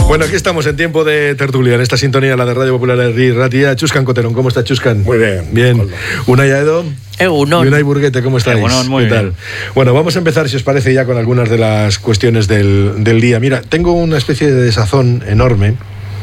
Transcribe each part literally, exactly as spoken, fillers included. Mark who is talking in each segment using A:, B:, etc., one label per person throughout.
A: Bueno, aquí estamos en tiempo de tertulia, en esta sintonía, la de Radio Popular de Ratia. Chuscan Coterón, ¿cómo está Chuscan?
B: Muy bien.
A: Bien. Unai Aedo.
C: Egunon.
A: Y Unai Burguete, ¿cómo estáis?
C: Egunon, muy
A: ¿Qué tal?
C: bien.
A: Bueno, vamos a empezar, si os parece, ya con algunas de las cuestiones del, del día. Mira, tengo una especie de desazón enorme.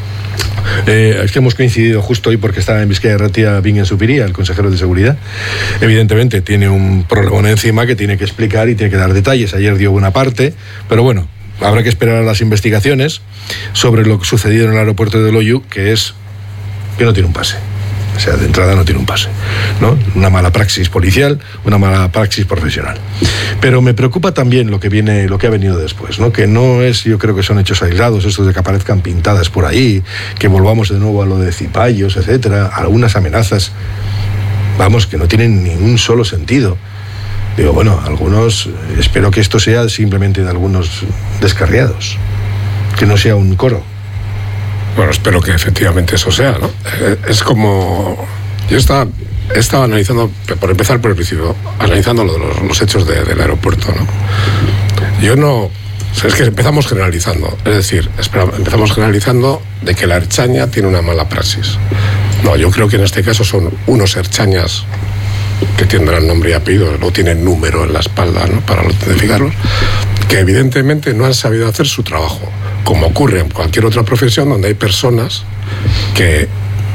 A: Eh, es que hemos coincidido justo hoy porque estaba en Vizcaya Ratia Bingen Zupiria, el consejero de seguridad. Evidentemente tiene un problema encima que tiene que explicar y tiene que dar detalles. Ayer dio buena parte, pero bueno, habrá que esperar a las investigaciones sobre lo sucedido en el aeropuerto de Loiu, que es que no tiene un pase. O sea, de entrada no tiene un pase, ¿no? Una mala praxis policial, una mala praxis profesional. Pero me preocupa también lo que viene, lo que ha venido después, ¿no? Que no es, yo creo que son hechos aislados, estos de que aparezcan pintadas por ahí, que volvamos de nuevo a lo de cipayos, etcétera, algunas amenazas, vamos, que no tienen ningún solo sentido. Digo, bueno, algunos, espero que esto sea simplemente de algunos descarriados, que no sea un coro.
B: Bueno, espero que efectivamente eso sea, ¿no? Es como... Yo estaba, estaba analizando, por empezar por el principio, analizando lo de los, los hechos de, del aeropuerto, ¿no? Yo no... O sea, es que empezamos generalizando. Es decir, espera, empezamos generalizando de que la Ertzaintza tiene una mala praxis. No, yo creo que en este caso son unos ertzainas que tendrán nombre y apellido, no tienen número en la espalda, ¿no?, para identificarlos, que evidentemente no han sabido hacer su trabajo, como ocurre en cualquier otra profesión donde hay personas que,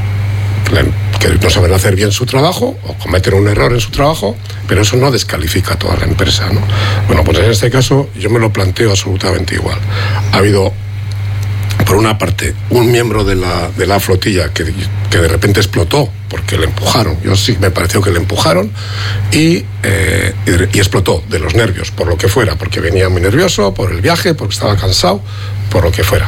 B: que no saben hacer bien su trabajo o cometen un error en su trabajo, pero eso no descalifica a toda la empresa, ¿no? Bueno, pues en este caso yo me lo planteo absolutamente igual. Ha habido, por una parte, un miembro de la, de la flotilla que, que de repente explotó porque le empujaron. Yo sí me pareció que le empujaron y, eh, y, y explotó de los nervios, por lo que fuera, porque venía muy nervioso, por el viaje, porque estaba cansado, por lo que fuera.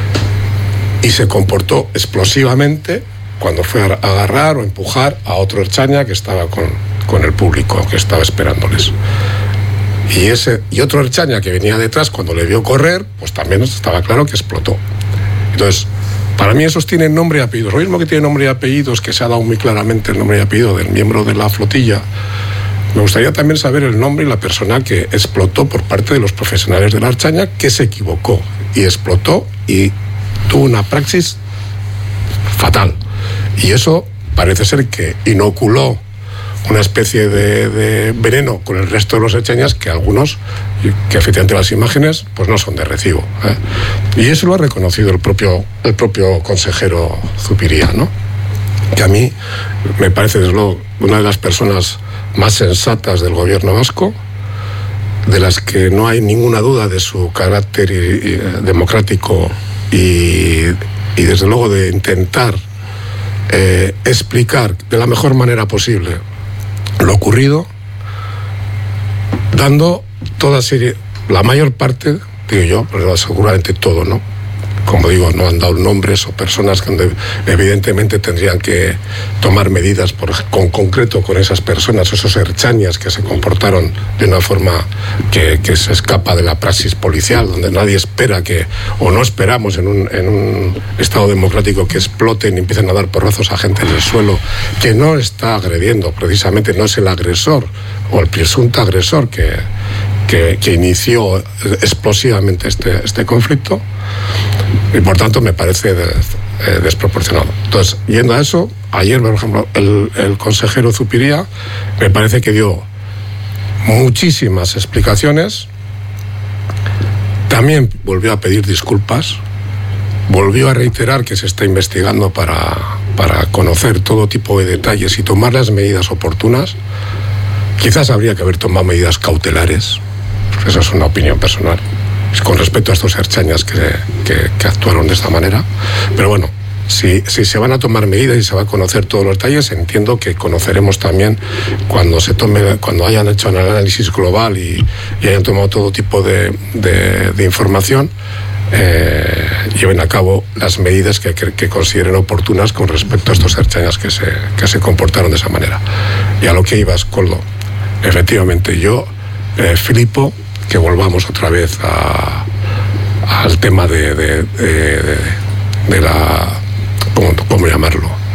B: Y se comportó explosivamente cuando fue a agarrar o empujar a otro Ertzaintza que estaba con, con el público, que estaba esperándoles. Y, ese, y otro Ertzaintza que venía detrás, cuando le vio correr, pues también estaba claro que explotó. Entonces, para mí esos tienen nombre y apellido. Lo mismo que tiene nombre y apellidos, que se ha dado muy claramente el nombre y apellido del miembro de la flotilla. Me gustaría también saber el nombre y la persona que explotó por parte de los profesionales de la Ertzaintza, que se equivocó y explotó y tuvo una praxis fatal. Y eso parece ser que inoculó una especie de, de veneno con el resto de los ertzainas, que algunos, que efectivamente las imágenes, pues no son de recibo, ¿eh? Y eso lo ha reconocido el propio, el propio consejero Zupiria, ¿no? Que a mí me parece, desde luego, una de las personas más sensatas del gobierno vasco, de las que no hay ninguna duda de su carácter y, y, democrático y, y desde luego de intentar eh, explicar de la mejor manera posible lo ocurrido, dando toda serie, la mayor parte, digo yo, pero seguramente todo, ¿no? Como digo, no han dado nombres o personas que evidentemente tendrían que tomar medidas por, con concreto con esas personas, esos ertzainas que se comportaron de una forma que, que se escapa de la praxis policial, donde nadie espera que, o no esperamos en un, en un Estado democrático, que exploten y empiecen a dar porrazos a gente en el suelo, que no está agrediendo, precisamente no es el agresor o el presunto agresor que, que, que inició explosivamente este, este conflicto. Y por tanto me parece de, eh, desproporcionado. Entonces, yendo a eso, ayer, por ejemplo, el, el consejero Zupiria me parece que dio muchísimas explicaciones, también volvió a pedir disculpas, volvió a reiterar que se está investigando para, para conocer todo tipo de detalles y tomar las medidas oportunas. Quizás habría que haber tomado medidas cautelares, esa es una opinión personal, con respecto a estos ertzainas que, que, que actuaron de esta manera. Pero bueno, si, si se van a tomar medidas y se va a conocer todos los detalles, entiendo que conoceremos también cuando se tome, cuando hayan hecho un análisis global y, y hayan tomado todo tipo de, de, de información, eh, lleven a cabo las medidas que, que, que consideren oportunas con respecto a estos ertzainas que se, que se comportaron de esa manera. Y a lo que ibas, Koldo, efectivamente yo eh, flipo que volvamos otra vez a, al tema de, de, de, de la... ¿cómo, cómo llamarlo?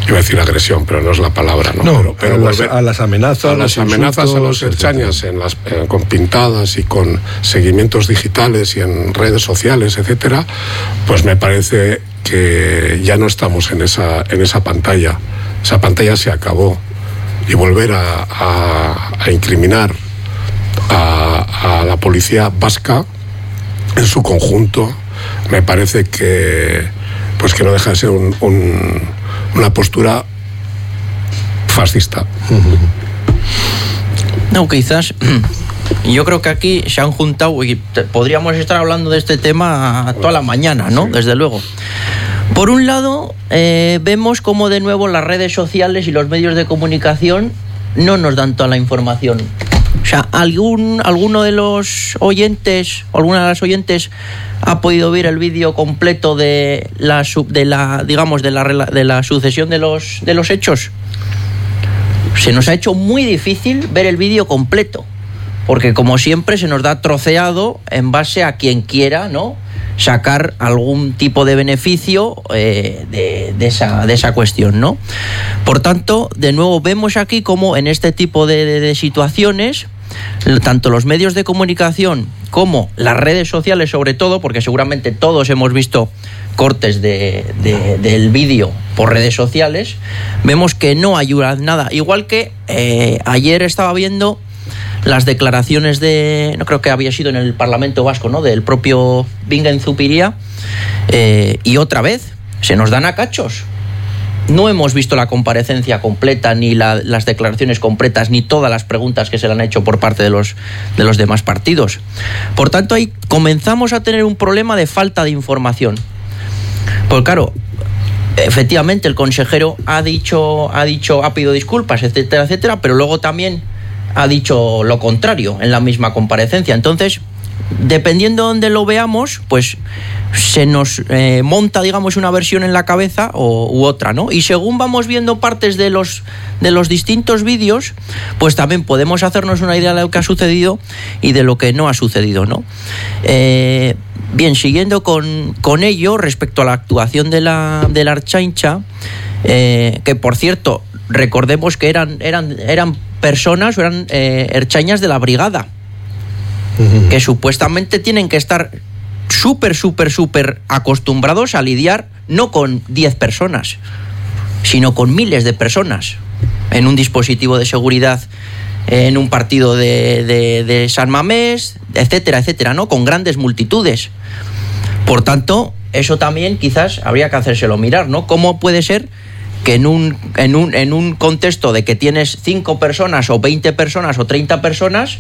B: iba a decir agresión, pero no es la palabra, ¿no?
A: No,
B: pero, pero
A: a,
B: volver,
A: las, a las amenazas,
B: a las amenazas a los ertzainas en las, eh, con pintadas y con seguimientos digitales y en redes sociales, etcétera, pues me parece que ya no estamos en esa, en esa pantalla. Esa pantalla se acabó. Y volver a, a, a incriminar a, a la policía vasca en su conjunto, me parece que pues que no deja de ser un, un, una postura fascista.
C: No, quizás yo creo que aquí se han juntado y podríamos estar hablando de este tema toda la mañana, ¿no? Sí. Desde luego. Por un lado, eh, vemos como de nuevo las redes sociales y los medios de comunicación no nos dan toda la información. O sea, algún, alguno de los oyentes, o alguna de las oyentes ha podido ver el vídeo completo de la, de la digamos, de la, de la sucesión de los, de los hechos. Se nos ha hecho muy difícil ver el vídeo completo, porque como siempre se nos da troceado en base a quien quiera, ¿no?, sacar algún tipo de beneficio eh, de, de, esa, de esa cuestión, ¿no? Por tanto, de nuevo vemos aquí como en este tipo de, de, de situaciones, tanto los medios de comunicación como las redes sociales, sobre todo, porque seguramente todos hemos visto cortes de, de, del vídeo por redes sociales, vemos que no ayudan nada. Igual que eh, ayer estaba viendo las declaraciones de, no creo que había sido en el Parlamento Vasco, ¿no?, del propio Bingen Zupiria, eh, y otra vez se nos dan a cachos. No hemos visto la comparecencia completa, ni la, las declaraciones completas, ni todas las preguntas que se le han hecho por parte de los, de los demás partidos. Por tanto, ahí comenzamos a tener un problema de falta de información. Pues claro, efectivamente el consejero ha dicho, ha dicho, ha pedido disculpas, etcétera, etcétera, pero luego también ha dicho lo contrario en la misma comparecencia. Entonces, dependiendo de dónde lo veamos, pues se nos eh, monta, digamos, una versión en la cabeza o, u otra, ¿no? Y según vamos viendo partes de los, de los distintos vídeos, pues también podemos hacernos una idea de lo que ha sucedido y de lo que no ha sucedido, ¿no? Eh, bien, siguiendo con, con ello, respecto a la actuación de la, de la Ertzaintza, eh, que por cierto, recordemos que eran, eran, eran personas o eran eh, ertzainas de la brigada, uh-huh, que supuestamente tienen que estar súper, súper, súper acostumbrados a lidiar no con diez personas, sino con miles de personas en un dispositivo de seguridad, en un partido de, de, de San Mamés, etcétera, etcétera, ¿no?, con grandes multitudes. Por tanto, eso también quizás habría que hacérselo mirar, ¿no? ¿Cómo puede ser que en un, en un, en un contexto de que tienes cinco personas o veinte personas o treinta personas,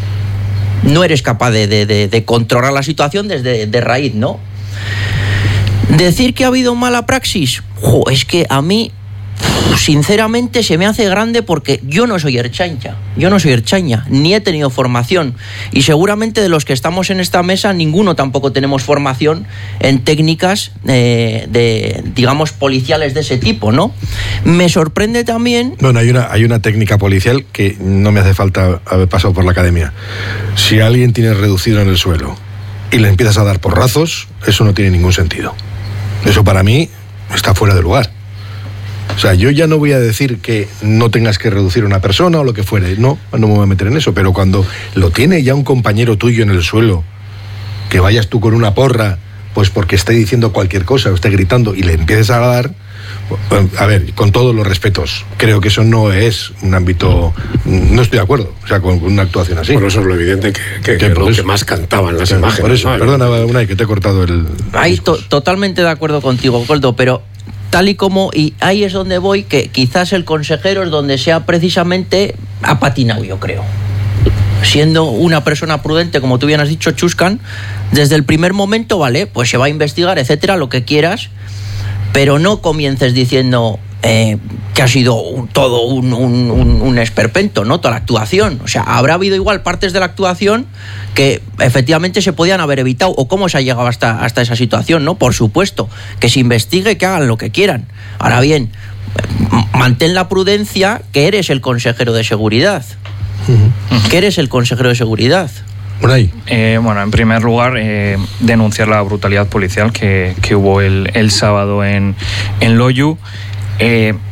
C: no eres capaz de, de, de, de controlar la situación desde de raíz, ¿no? Decir que ha habido mala praxis, jo, es que a mí, sinceramente, se me hace grande, porque yo no soy ertzaina, yo no soy ertzaina, ni he tenido formación, y seguramente de los que estamos en esta mesa, ninguno tampoco tenemos formación en técnicas eh, de, digamos, policiales de ese tipo, ¿no? Me sorprende también...
A: Bueno, hay una, hay una técnica policial que no me hace falta haber pasado por la academia. Si alguien tiene reducido en el suelo y le empiezas a dar porrazos, eso no tiene ningún sentido. Eso para mí está fuera de lugar. O sea, yo ya no voy a decir que no tengas que reducir a una persona o lo que fuere, no, no me voy a meter en eso, pero cuando lo tiene ya un compañero tuyo en el suelo, que vayas tú con una porra, pues porque esté diciendo cualquier cosa o esté gritando y le empieces a dar, a ver, con todos los respetos, creo que eso no es un ámbito, no estoy de acuerdo, o sea, con una actuación así.
B: Bueno, eso es lo evidente que, que, que, que lo que más cantaban las claro, imágenes.
A: Por eso,
B: ¿no?
A: Perdona, Unai, que te he cortado el...
C: Ahí to- totalmente de acuerdo contigo, Koldo, pero... tal y como, y ahí es donde voy, que quizás el consejero es donde sea precisamente apatinado, yo creo. Siendo una persona prudente, como tú bien has dicho, Chuscan, desde el primer momento, vale, pues se va a investigar, etcétera, lo que quieras, pero no comiences diciendo eh, que ha sido un, todo un, un, un, un esperpento, ¿no? Toda la actuación. O sea, habrá habido igual partes de la actuación que efectivamente se podían haber evitado, o cómo se ha llegado hasta, hasta esa situación, ¿no? Por supuesto, que se investigue, que hagan lo que quieran. Ahora bien, mantén la prudencia, que eres el consejero de seguridad. Uh-huh. Que eres el consejero de seguridad.
A: Por ahí.
D: Eh, bueno, en primer lugar, eh, denunciar la brutalidad policial que, que hubo el, el sábado en, en Loiu. Eh,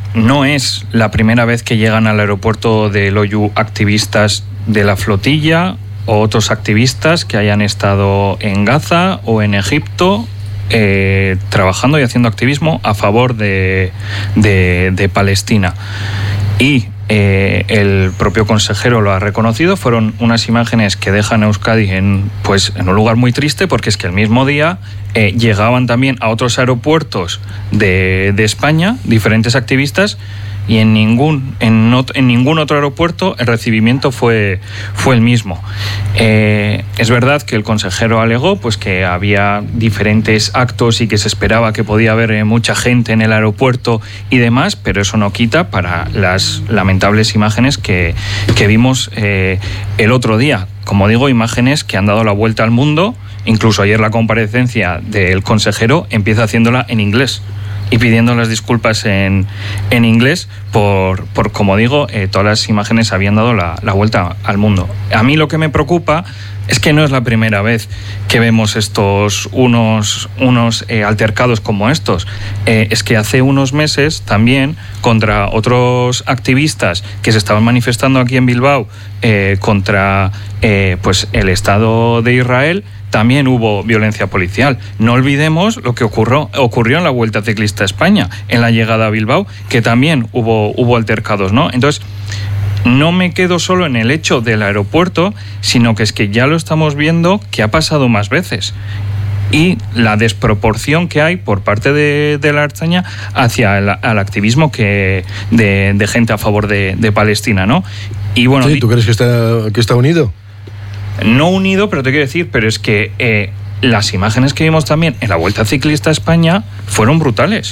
D: no es la primera vez que llegan al aeropuerto de Loiu activistas de la flotilla o otros activistas que hayan estado en Gaza o en Egipto eh, trabajando y haciendo activismo a favor de, de, de Palestina. Y eh, el propio consejero lo ha reconocido. Fueron unas imágenes que dejan a Euskadi en, pues, en un lugar muy triste, porque es que el mismo día eh, llegaban también a otros aeropuertos de, de España diferentes activistas, y en ningún, en, not, en ningún otro aeropuerto el recibimiento fue, fue el mismo. Eh, es verdad que el consejero alegó pues, que había diferentes actos y que se esperaba que podía haber eh, mucha gente en el aeropuerto y demás, pero eso no quita para las lamentables imágenes que, que vimos eh, el otro día. Como digo, imágenes que han dado la vuelta al mundo. Incluso ayer la comparecencia del consejero empieza haciéndola en inglés y pidiendo las disculpas en, en inglés por, por, como digo, eh, todas las imágenes habían dado la, la vuelta al mundo. A mí lo que me preocupa es que no es la primera vez que vemos estos unos, unos eh, altercados como estos. Eh, es que hace unos meses también contra otros activistas que se estaban manifestando aquí en Bilbao eh, contra eh, pues el Estado de Israel, también hubo violencia policial. No olvidemos lo que ocurrió, ocurrió en la Vuelta Ciclista a España, en la llegada a Bilbao, que también hubo, hubo altercados, ¿no? Entonces, no me quedo solo en el hecho del aeropuerto, sino que es que ya lo estamos viendo que ha pasado más veces. Y la desproporción que hay por parte de, de la Ertzaintza hacia el al activismo que de, de gente a favor de, de Palestina, ¿no? Y bueno,
A: sí, ¿tú crees que está, que está unido?
D: No unido, pero te quiero decir, pero es que eh, las imágenes que vimos también en la Vuelta Ciclista a España fueron brutales.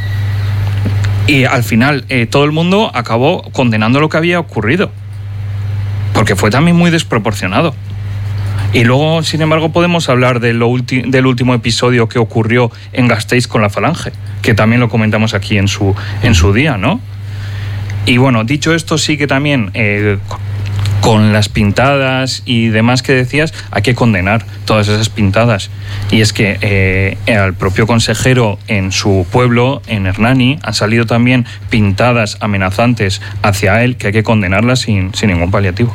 D: Y al final eh, todo el mundo acabó condenando lo que había ocurrido, porque fue también muy desproporcionado. Y luego, sin embargo, podemos hablar de lo ulti- del último episodio que ocurrió en Gasteiz con la Falange, que también lo comentamos aquí en su, en su día, ¿no? Y bueno, dicho esto, sí que también eh, con las pintadas y demás que decías, hay que condenar todas esas pintadas. Y es que eh, al propio consejero en su pueblo, en Hernani, han salido también pintadas amenazantes hacia él, que hay que condenarlas sin, sin ningún paliativo.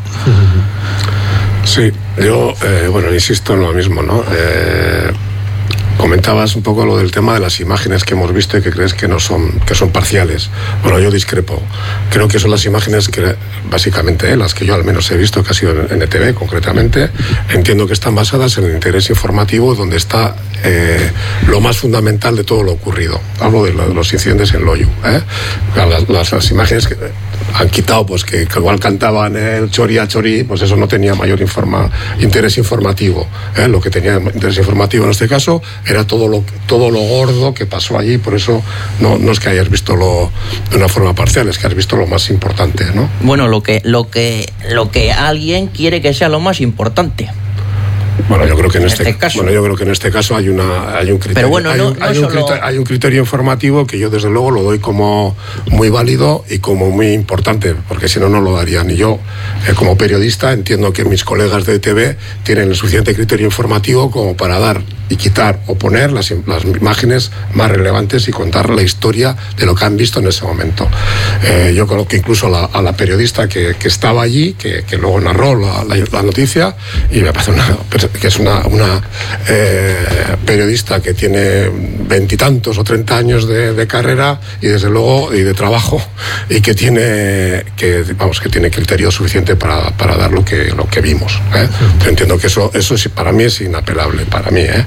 B: Sí, yo, eh, bueno, insisto en lo mismo, ¿no? Eh, comentabas un poco lo del tema de las imágenes que hemos visto y que crees que no son, que son parciales. Bueno, yo discrepo. Creo que son las imágenes que, básicamente, eh, las que yo al menos he visto, que ha sido en N T V concretamente, entiendo que están basadas en el interés informativo, donde está eh, lo más fundamental de todo lo ocurrido. Hablo de, lo, de los incidentes en Loiu. ¿eh? Las, las, las imágenes que han quitado, pues que, que igual cantaban el chori a chori, pues eso no tenía mayor informa, interés informativo. ¿eh? Lo que tenía interés informativo en este caso era todo lo, todo lo gordo que pasó allí. Por eso no, no es que hayas visto lo de una forma parcial, es que has visto lo más importante, ¿no?
C: Bueno, lo que, lo que, lo que alguien quiere que sea lo más importante.
B: Bueno, yo creo que en,
C: en
B: este,
C: este caso.
B: bueno, yo creo que en este caso hay una hay un criterio,
C: Pero bueno,
B: hay,
C: no,
B: un,
C: no
B: hay, un
C: solo...
B: criterio, hay un criterio informativo que yo desde luego lo doy como muy válido y como muy importante, porque si no no lo daría ni yo. Eh, como periodista entiendo que mis colegas de E T V tienen el suficiente criterio informativo como para dar y quitar o poner las, las imágenes más relevantes y contar la historia de lo que han visto en ese momento. Eh, yo creo que incluso la, a la periodista que, que estaba allí, que, que luego narró la, la, la noticia, y me parece una, que es una, una eh, periodista que tiene veintitantos o treinta años de, de carrera y desde luego y de trabajo, y que tiene que vamos que tiene criterio suficiente para, para dar lo que lo que vimos. ¿eh? Yo entiendo que eso eso sí, para mí es inapelable, para mí. ¿eh?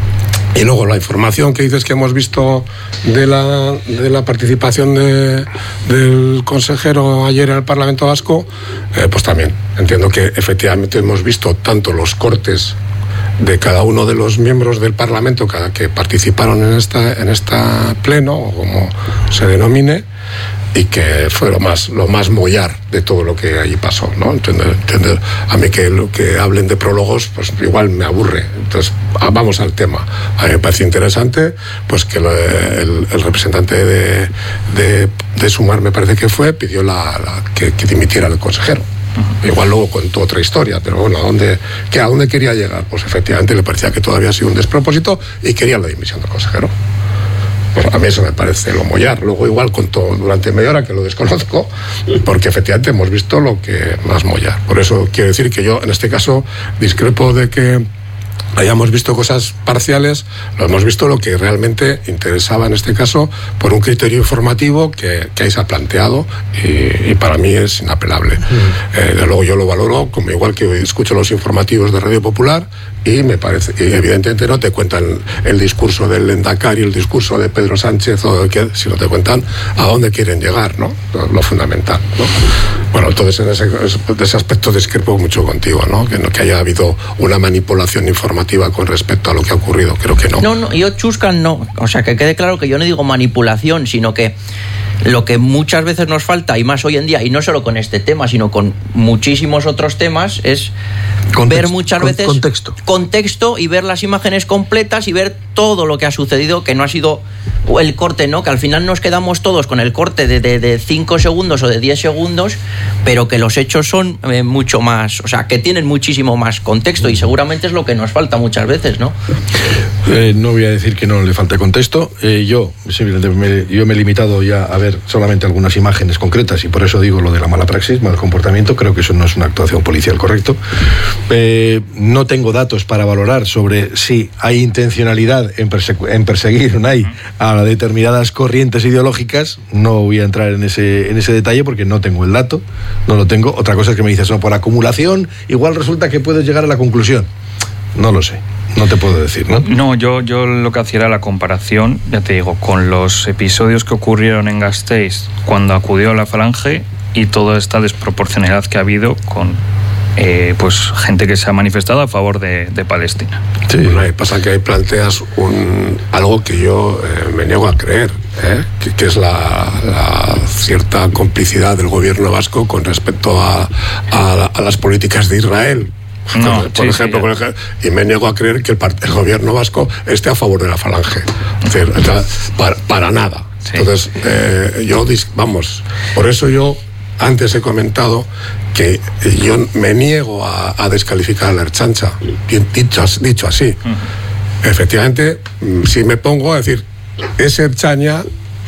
B: Y luego la información que dices que hemos visto de la, de la participación de, del consejero ayer en el Parlamento Vasco, eh, pues también entiendo que efectivamente hemos visto tanto los cortes de cada uno de los miembros del Parlamento que participaron en esta en esta pleno, o como se denomine, y que fue lo más lo más mollar de todo lo que allí pasó, ¿no? Entender, entender, a mí que lo que hablen de prólogos, pues igual me aburre. Entonces, vamos al tema. A mí me parece interesante, pues que lo, el, el representante de, de, de Sumar, me parece que fue, pidió la, la que, que dimitiera el consejero. Uh-huh. Igual luego contó otra historia, pero bueno, ¿a dónde, que ¿a dónde quería llegar? Pues efectivamente le parecía que todavía ha sido un despropósito y quería la dimisión del consejero. Pues a mí eso me parece lo mollar. Luego igual contó durante media hora que lo desconozco, porque efectivamente hemos visto lo que más mollar. Por eso quiero decir que yo en este caso discrepo de que hayamos visto cosas parciales, lo hemos visto lo que realmente interesaba en este caso por un criterio informativo que, que ahí se ha planteado y, y para mí es inapelable. Mm. Eh, de luego yo lo valoro, como igual que escucho los informativos de Radio Popular y me parece, y evidentemente no te cuentan el discurso del Endacari, el discurso de Pedro Sánchez, o que, sino te cuentan a dónde quieren llegar, ¿no? Lo, lo fundamental, ¿no? Bueno, entonces en ese, de ese aspecto discrepo mucho contigo, ¿no? Que, no, que haya habido una manipulación informativa con respecto a lo que ha ocurrido, creo que no.
C: No, no, yo Chuscan no, o sea, que quede claro que yo no digo manipulación, sino que lo que muchas veces nos falta, y más hoy en día, y no solo con este tema, sino con muchísimos otros temas, es contexto, ver muchas con, veces
A: contexto.
C: contexto y ver las imágenes completas y ver todo lo que ha sucedido, que no ha sido el corte, ¿no? Que al final nos quedamos todos con el corte de, de, de cinco segundos o de diez segundos, pero que los hechos son eh, mucho más, o sea, que tienen muchísimo más contexto y seguramente es lo que nos falta muchas veces, ¿no?
A: Eh, no voy a decir que no le falte contexto. Eh, yo, simplemente me, yo me he limitado ya a ver solamente algunas imágenes concretas y por eso digo lo de la mala praxis, mal comportamiento. Creo que eso no es una actuación policial correcto. Eh, no tengo datos para valorar sobre si hay intencionalidad en, perse en perseguir ¿no? hay, a determinadas corrientes ideológicas. No voy a entrar en ese, en ese detalle porque no tengo el dato, no lo tengo. Otra cosa es que me dices, no, por acumulación, igual resulta que puedes llegar a la conclusión. No lo sé. No te puedo decir, ¿no?
D: No, yo, yo lo que hacía era la comparación, ya te digo, con los episodios que ocurrieron en Gasteiz cuando acudió la Falange y toda esta desproporcionalidad que ha habido con eh, pues gente que se ha manifestado a favor de, de Palestina.
B: Sí, bueno, ahí pasa que ahí planteas un, algo que yo eh, me niego a creer, ¿eh? que, que es la, la cierta complicidad del gobierno vasco con respecto a, a, a las políticas de Israel.
D: No,
B: por,
D: sí,
B: ejemplo,
D: sí,
B: por ejemplo, y me niego a creer que el, el gobierno vasco esté a favor de la Falange. Es decir, para, para nada. Sí. Entonces, eh, yo, vamos, por eso yo antes he comentado que yo me niego a, a descalificar a la Ertzaintza, dicho, dicho así. Uh-huh. Efectivamente, si me pongo a decir, ese Ertzaina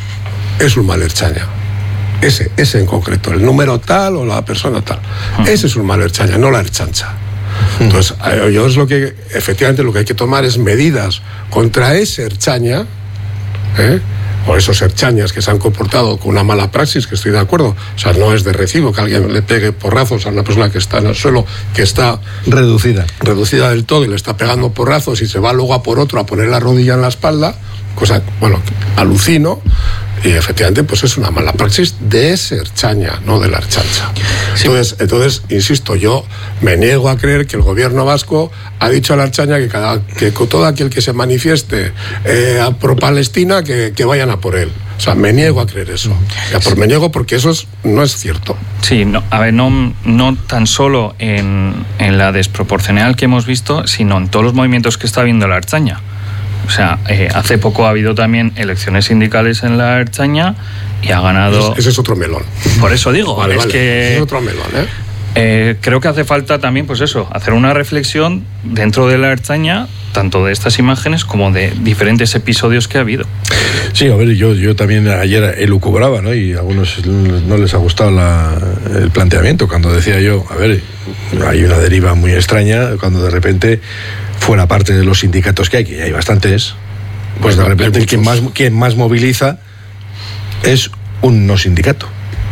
B: es un mal Ertzaina. Ese, ese en concreto, el número tal o la persona tal. Uh-huh. Ese es un mal Ertzaina, no la Ertzaintza. Entonces, yo es lo que, efectivamente, lo que hay que tomar es medidas contra ese Ertzaina, ¿eh? o esos erchañas que se han comportado con una mala praxis, que estoy de acuerdo. O sea, no es de recibo que alguien le pegue porrazos a una persona que está en el suelo, que está
A: reducida,
B: reducida del todo y le está pegando porrazos y se va luego a por otro a poner la rodilla en la espalda, cosa, bueno, alucino. Y efectivamente, pues es una mala praxis de ese Ertzaina, no de la Ertzaintza. Sí. Entonces, entonces, insisto, yo me niego a creer que el gobierno vasco ha dicho a la Ertzaina que, cada, que todo aquel que se manifieste eh, pro Palestina, que, que vayan a por él. O sea, me niego a creer eso. O sea, por, me niego porque eso es, no es cierto.
D: Sí, no, a ver, no, no tan solo en, en la desproporcional que hemos visto, sino en todos los movimientos que está habiendo la Ertzaina. O sea, eh, hace poco ha habido también elecciones sindicales en la Ertzaina y ha ganado...
B: Ese, ese es otro melón.
D: Por eso digo, vale, es
B: vale.
D: que...
B: Ese es otro melón, ¿eh?
D: Eh, creo que hace falta también, pues eso, hacer una reflexión dentro de la Ertzaina, tanto de estas imágenes como de diferentes episodios que ha habido.
A: Sí, a ver, yo, yo también ayer elucubraba, ¿no? Y a algunos no les ha gustado la, el planteamiento cuando decía yo, a ver, hay una deriva muy extraña cuando de repente, fuera parte de los sindicatos que hay, que ya hay bastantes, pues de repente quien más, quien más moviliza es un no sindicato,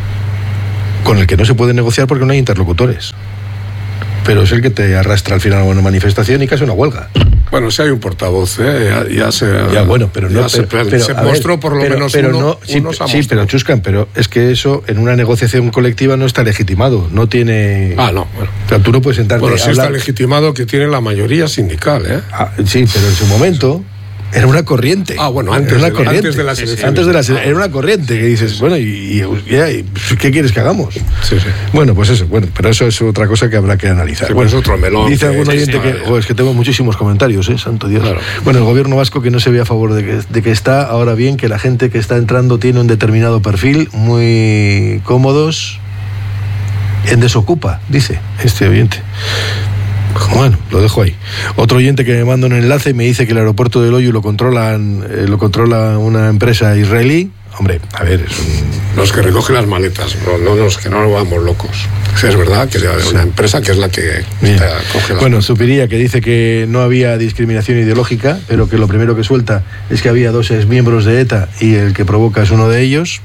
A: con el que no se puede negociar porque no hay interlocutores. Pero es el que te arrastra al final a una manifestación y casi una huelga.
B: Bueno, si hay un portavoz, ¿eh? ya, ya se...
A: Ya, bueno, pero no...
B: Se,
A: pero, pero,
B: se mostró
A: ver,
B: por lo
A: pero,
B: menos
A: pero
B: uno,
A: no, sí,
B: uno se
A: sí, pero Chuscan, pero es que eso en una negociación colectiva no está legitimado, no tiene...
B: Ah, no, bueno.
A: O sea, tú no puedes sentarte
B: bueno, sí
A: a hablar...
B: está legitimado que tiene la mayoría sindical, ¿eh?
A: Ah, sí, pero en su momento... Era una corriente.
B: Ah, bueno, antes,
A: era una
B: de,
A: corriente.
B: antes de las elecciones.
A: Antes de las elecciones. Era una corriente que dices, bueno, y, y, y ¿qué quieres que hagamos?
B: Sí, sí.
A: Bueno, pues eso, bueno, pero eso es otra cosa que habrá que analizar.
B: Sí,
A: bueno,
B: pues otro melón.
A: Dice algún oyente
B: sí,
A: que, oh, es que tengo muchísimos comentarios, ¿eh? Santo Dios. Claro. Bueno, el gobierno vasco que no se ve a favor de que, de que está, ahora bien, que la gente que está entrando tiene un determinado perfil, muy cómodos, en desocupa, dice este oyente. Bueno, lo dejo ahí. Otro oyente que me manda un enlace y me dice que el aeropuerto de Loiu lo controlan, eh, lo controla una empresa israelí. Hombre, a ver, es un...
B: Los que recogen las maletas, no, no los que no nos vamos locos. Sí, es verdad que es una empresa que es la que está, coge las...
A: Bueno, Zupiría, que dice que no había discriminación ideológica, pero que lo primero que suelta es que había dos exmiembros de ETA y el que provoca es uno de ellos.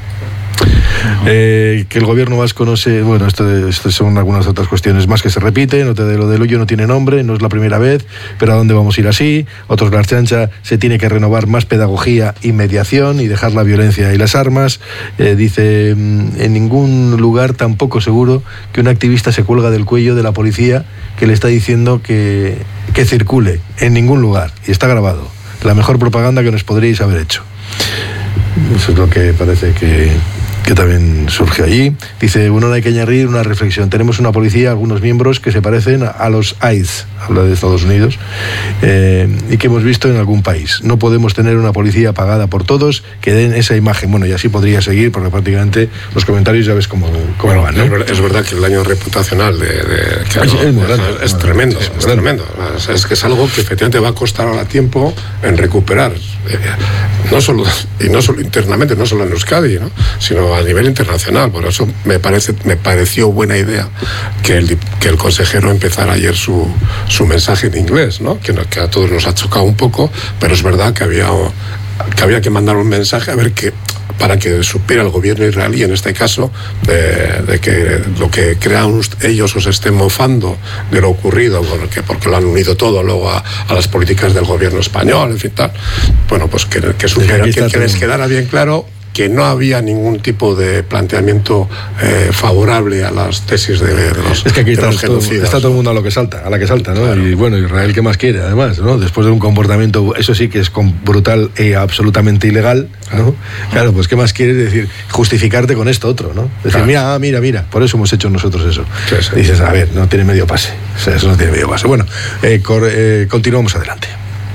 A: Eh, que el gobierno vasco no se... Bueno, esto, esto son algunas otras cuestiones más que se repiten. Lo de Loiu no tiene nombre, no es la primera vez, pero ¿a dónde vamos a ir así? Otros, la Ertzaintza se tiene que renovar más pedagogía y mediación y dejar la violencia y las armas. Eh, dice, en ningún lugar tampoco seguro que un activista se cuelga del cuello de la policía que le está diciendo que, que circule, en ningún lugar, y está grabado. La mejor propaganda que nos podríais haber hecho. Eso es lo que parece que... que también surge allí. Dice, bueno, no hay que añadir una reflexión. Tenemos una policía, algunos miembros que se parecen a los I C E, habla de Estados Unidos, eh, y que hemos visto en algún país. No podemos tener una policía pagada por todos que den esa imagen. Bueno, y así podría seguir, porque prácticamente los comentarios ya ves cómo, cómo
B: bueno,
A: van, ¿no?
B: Es, ver, es verdad que el daño reputacional de, de que
A: es,
B: no,
A: es, muy grande,
B: es, es tremendo, es, es tremendo. Es, es que es algo que efectivamente va a costar ahora tiempo en recuperar, eh, no solo, y no solo internamente, no solo en Euskadi, ¿no? Sino a nivel internacional. Por eso me parece me pareció buena idea que el, que el consejero empezara ayer su, su mensaje en inglés, ¿no? Que, que a todos nos ha chocado un poco, pero es verdad que había, que había que mandar un mensaje a ver que para que supiera el gobierno israelí, en este caso, de, de que lo que crean ellos os estén mofando de lo ocurrido, porque, porque lo han unido todo luego a, a las políticas del gobierno español, en fin, tal. Bueno, pues que, que, supiera, que, que les quedara bien claro que no había ningún tipo de planteamiento eh, favorable a las tesis de, de los
A: Es que aquí está,
B: los
A: todo, está todo el mundo a lo que salta, a la que salta, ¿no? Claro. Y bueno, Israel, ¿qué más quiere? Además, ¿no? Después de un comportamiento, eso sí que es brutal e absolutamente ilegal, ¿no? Claro, pues ¿qué más quiere decir? Justificarte con esto otro, ¿no? Decir, claro. mira, mira, mira, por eso hemos hecho nosotros eso. Sí, sí. Dices, a ver, no tiene medio pase. O sea, eso no tiene medio pase. Bueno, eh, cor, eh, continuamos adelante.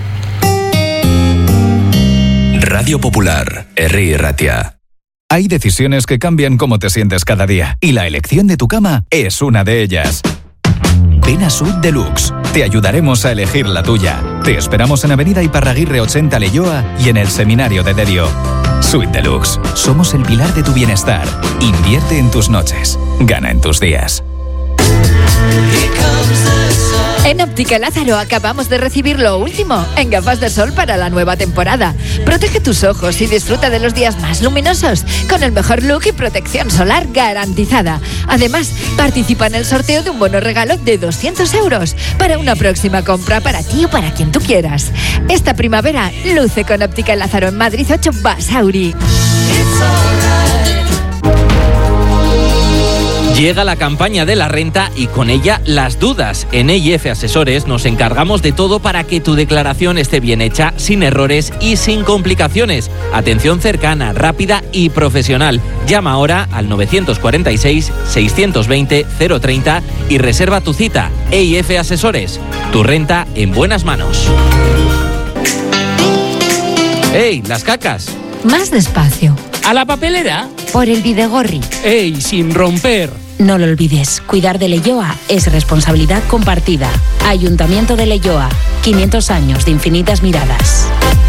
E: Radio Popular, Herri Ratia. Hay decisiones que cambian cómo te sientes cada día, y la elección de tu cama es una de ellas. Ven a Suite Deluxe. Te ayudaremos a elegir la tuya. Te esperamos en Avenida Iparraguirre ochenta Leioa y en el Seminario de Derio. Suite Deluxe. Somos el pilar de tu bienestar. Invierte en tus noches. Gana en tus días.
F: En Óptica Lázaro acabamos de recibir lo último en gafas de sol para la nueva temporada. Protege tus ojos y disfruta de los días más luminosos con el mejor look y protección solar garantizada. Además, participa en el sorteo de un bono regalo de doscientos euros para una próxima compra para ti o para quien tú quieras. Esta primavera luce con Óptica Lázaro en Madrid ocho Basauri.
G: Llega la campaña de la renta y con ella las dudas. En E I F Asesores nos encargamos de todo para que tu declaración esté bien hecha, sin errores y sin complicaciones. Atención cercana, rápida y profesional. Llama ahora al novecientos cuarenta y seis, seiscientos veinte, cero treinta y reserva tu cita. E I F Asesores, tu renta en buenas manos. ¡Ey, las cacas!
F: Más despacio.
H: ¿A la papelera?
F: Por el Bidegorri.
H: ¡Ey, sin romper!
I: No lo olvides, cuidar de Leioa es responsabilidad compartida. Ayuntamiento de Leioa, quinientos años de infinitas miradas.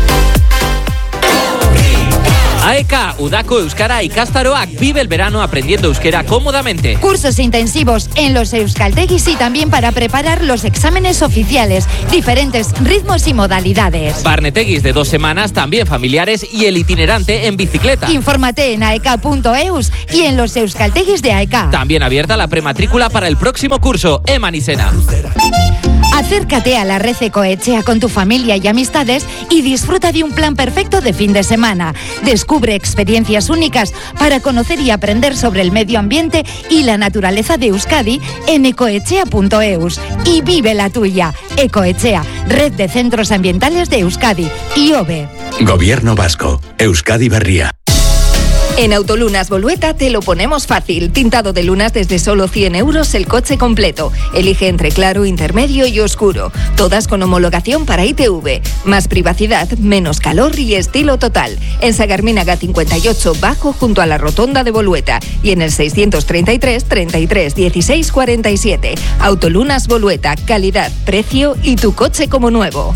G: A E K A, Udako Euskara Ikastaroak, vive el verano aprendiendo euskera cómodamente.
F: Cursos intensivos en los euskaltegis y también para preparar los exámenes oficiales, diferentes ritmos y modalidades.
G: Barnetegis de dos semanas, también familiares, y el itinerante en bicicleta.
F: Infórmate en aeka punto eus y en los euskaltegis de A E K A.
G: También abierta la prematrícula para el próximo curso, Eman Isena.
F: Acércate a la red Ecoetxea con tu familia y amistades y disfruta de un plan perfecto de fin de semana. Descubre experiencias únicas para conocer y aprender sobre el medio ambiente y la naturaleza de Euskadi en ecoetxea punto eus y vive la tuya. Ecoetxea, Red de Centros Ambientales de Euskadi. I O B E.
E: Gobierno Vasco. Euskadi Berria.
J: En Autolunas Bolueta te lo ponemos fácil. Tintado de lunas desde solo cien euros el coche completo. Elige entre claro, intermedio y oscuro. Todas con homologación para I T V. Más privacidad, menos calor y estilo total. En Sagarminaga cincuenta y ocho Bajo junto a la rotonda de Bolueta. Y en el seiscientos treinta y tres, treinta y tres, dieciséis, cuarenta y siete. Autolunas Bolueta. Calidad, precio y tu coche como nuevo.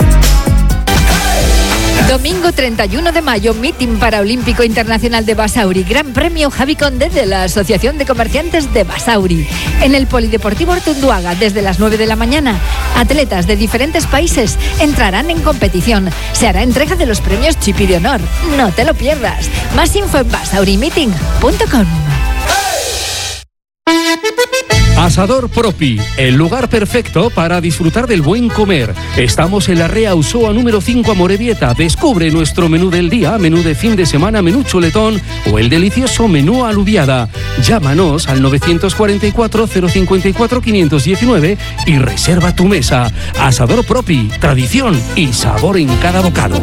F: Domingo treinta y uno de mayo, Meeting Paraolímpico Internacional de Basauri, Gran Premio Javi Conde de la Asociación de Comerciantes de Basauri. En el Polideportivo Artunduaga, desde las nueve de la mañana, atletas de diferentes países entrarán en competición. Se hará entrega de los premios Chipi de Honor. No te lo pierdas. Más info en basauri meeting punto com.
H: Asador Propi, el lugar perfecto para disfrutar del buen comer. Estamos en la Rea Usoa número cinco, Amorebieta. Descubre nuestro menú del día, menú de fin de semana, menú chuletón o el delicioso menú alubiada. Llámanos al novecientos cuarenta y cuatro, cero cincuenta y cuatro, quinientos diecinueve y reserva tu mesa. Asador Propi, tradición y sabor en cada bocado.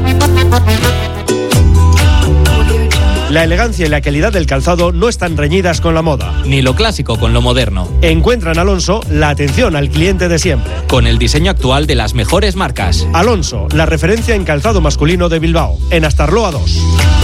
K: La elegancia y la calidad del calzado no están reñidas con la moda.
G: Ni lo clásico con lo moderno.
K: Encuentra en Alonso la atención al cliente de siempre.
G: Con el diseño actual de las mejores marcas.
K: Alonso, la referencia en calzado masculino de Bilbao. En Astarloa dos.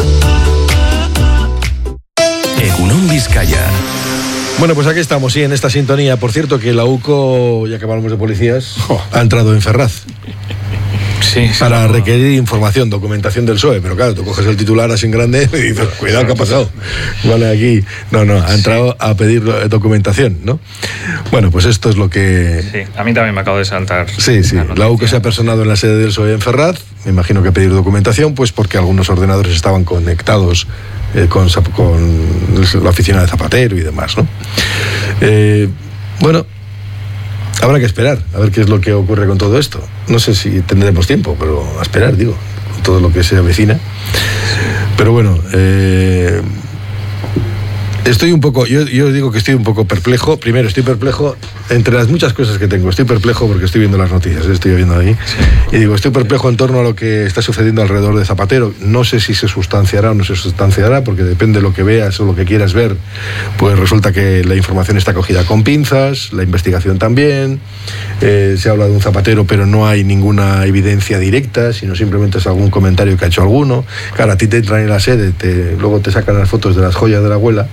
E: Egunon Vizcaya.
A: Bueno, pues aquí estamos, sí, en esta sintonía. Por cierto, que la U C O, ya que hablamos de policías, oh. ha entrado en Ferraz.
D: Sí, sí,
A: para
D: no.
A: requerir información, documentación del P S O E, pero claro, tú coges el titular así en grande y dices, cuidado, ¿qué ha pasado? Vale, aquí, no, no, ha entrado a pedir documentación, ¿no? Bueno, pues esto es lo que...
D: Sí, a mí también me acabo de saltar.
A: Sí, sí, la U C O se ha personado en la sede del P S O E en Ferraz, me imagino que pedir documentación, pues porque algunos ordenadores estaban conectados eh, con, con la oficina de Zapatero y demás, ¿no? Eh, bueno... Habrá que esperar, a ver qué es lo que ocurre con todo esto. No sé si tendremos tiempo, pero a esperar, digo, con todo lo que se avecina. Pero bueno, eh, estoy un poco, yo, yo digo que estoy un poco perplejo. Primero, estoy perplejo entre las muchas cosas que tengo. Estoy perplejo porque estoy viendo las noticias, estoy viendo ahí. Sí. Y digo, estoy perplejo en torno a lo que está sucediendo alrededor de Zapatero. No sé si se sustanciará o no se sustanciará, porque depende de lo que veas o lo que quieras ver. Pues resulta que la información está cogida con pinzas, la investigación también. Eh, se habla de un Zapatero, pero no hay ninguna evidencia directa, sino simplemente es algún comentario que ha hecho alguno. Claro, a ti te entran en la sede, te, luego te sacan las fotos de las joyas de la abuela.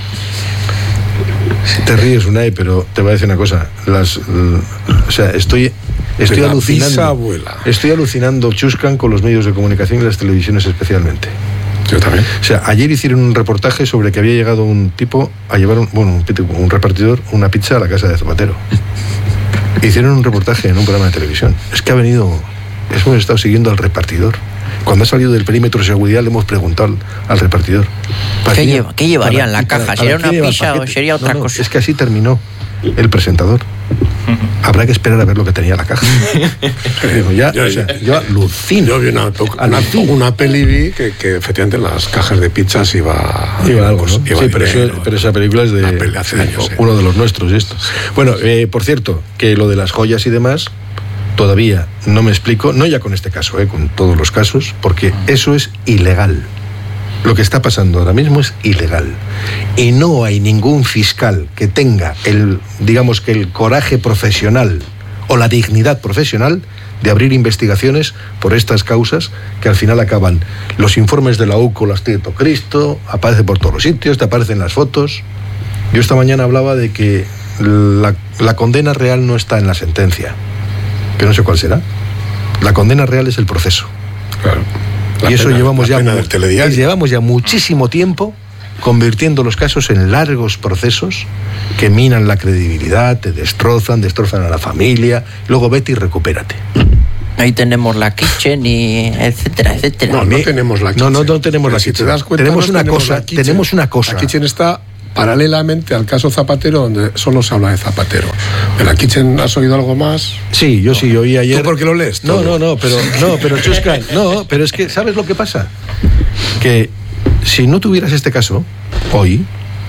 A: Te ríes, Unai, pero te voy a decir una cosa. Las, o sea, estoy, estoy alucinando.
B: Bisabuela.
A: Estoy alucinando, Chuscan, con los medios de comunicación y las televisiones especialmente.
B: Yo también.
A: O sea, ayer hicieron un reportaje sobre que había llegado un tipo a llevar un, bueno, un, un repartidor, una pizza a la casa de Zapatero. Hicieron un reportaje en un programa de televisión. Es que ha venido, hemos estado siguiendo al repartidor. Cuando ha salido del perímetro de seguridad le hemos preguntado al, al repartidor.
C: ¿Qué, lleva, ¿Qué llevaría para, en la caja? ¿Sería una pizza o sería otra
A: no, no,
C: cosa?
A: Es que así terminó el presentador. Habrá que esperar a ver lo que tenía la caja. Digo, ya, yo, o sea, yo, yo alucino.
B: Yo vi una, una, una peli vi que, que efectivamente en las cajas de pizzas iba,
A: iba algo, ¿no?
B: Iba
A: sí, pero, eso, pero esa película es de,
B: de hace años,
A: uno
B: eh.
A: de los nuestros. Esto. Bueno, eh, por cierto, que lo de las joyas y demás, todavía no me explico, no ya con este caso, eh, con todos los casos, porque eso es ilegal. Lo que está pasando ahora mismo es ilegal. Y no hay ningún fiscal que tenga el, digamos que el coraje profesional o la dignidad profesional de abrir investigaciones por estas causas que al final acaban. Los informes de la U C O, las Tieto Cristo, aparece por todos los sitios, te aparecen las fotos. Yo esta mañana hablaba de que la, la condena real no está en la sentencia, que no sé cuál será. La condena real es el proceso.
B: Claro.
A: La y eso
B: pena,
A: llevamos, ya,
B: llevamos
A: ya muchísimo tiempo convirtiendo los casos en largos procesos que minan la credibilidad, te destrozan, destrozan a la familia, luego vete y recupérate.
C: Ahí tenemos la kitchen y etcétera, etcétera.
B: No, no tenemos la kitchen.
A: No, no, no tenemos la kitchen. Si te das cuenta, tenemos, una tenemos, cosa, tenemos una cosa.
B: La kitchen está paralelamente al caso Zapatero, donde solo se habla de Zapatero. ¿De la kitchen has oído algo más?
A: Sí, yo no. sí, oí ayer.
B: ¿Tú por qué lo lees?
A: No, no, no, pero, no, pero Chuscan, no, pero es que, ¿sabes lo que pasa? Que si no tuvieras este caso, hoy,